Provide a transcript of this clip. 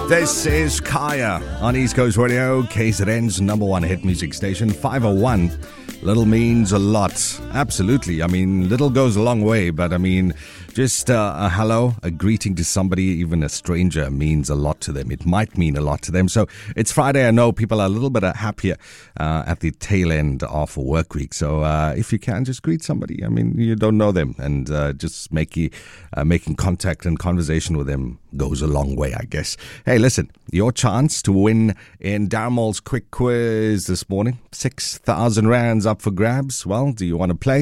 This is Kaya on East Coast Radio, KZN's number one hit music station, 501. Little means a lot. Absolutely. I mean, little goes a long way, but I mean, just a hello, a greeting to somebody, even a stranger, means a lot to them. It might mean a lot to them. So it's Friday. I know people are a little bit happier at the tail end of a work week. So if you can, just greet somebody. I mean, you don't know them, and just making contact and conversation with them goes a long way, I guess. Hey, listen, your chance to win in Darmall's quick quiz this morning. 6,000 rands up for grabs. Well, do you want to play?